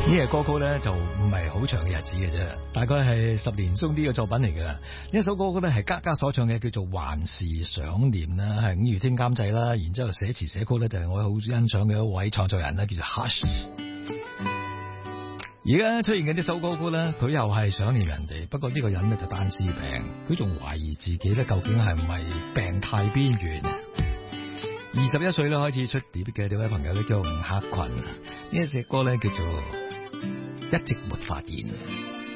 呢個歌曲咧就唔係好長嘅日子嘅啫，大概係10年鬆啲嘅作品嚟嘅。呢一首歌曲咧係嘉嘉所唱嘅，叫做《還是想念》啦，係五月天監製啦，然之後寫詞寫曲咧就係我好欣賞嘅一位創作人啦，叫做 Hush。而家出現嘅呢首歌曲咧，佢又係想念人哋，不過呢個人咧就單絲病，佢仲懷疑自己咧究竟係唔係病態邊緣。21歲咧開始出碟嘅呢位朋友咧叫吳克群，呢一隻歌咧叫做一直沒發現。